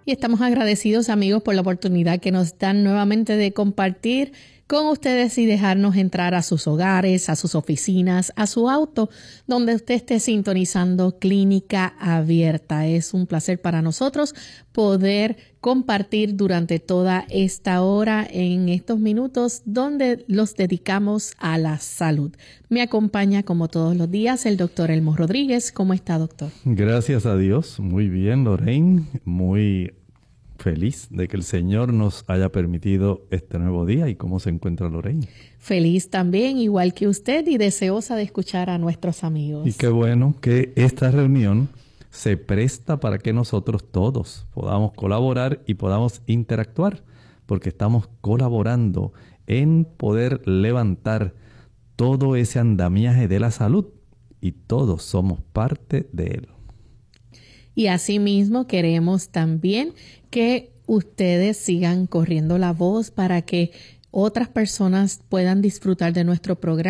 Y estamos agradecidos, amigos, por la oportunidad que nos dan nuevamente de compartir con ustedes y dejarnos entrar a sus hogares, a sus oficinas, a su auto, donde usted esté sintonizando Clínica Abierta. Es un placer para nosotros poder compartir durante toda esta hora en estos minutos donde los dedicamos a la salud. Me acompaña como todos los días el doctor Elmo Rodríguez. ¿Cómo está, doctor? Gracias a Dios. Muy bien, Lorraine. Muy feliz de que el Señor nos haya permitido este nuevo día. ¿Y cómo se encuentra Lorraine? Feliz también, igual que usted, y deseosa de escuchar a nuestros amigos. Y qué bueno que esta reunión se presta para que nosotros todos podamos colaborar y podamos interactuar, porque estamos colaborando en poder levantar todo ese andamiaje de la salud y todos somos parte de él. Y asimismo queremos también que ustedes sigan corriendo la voz para que otras personas puedan disfrutar de nuestro programa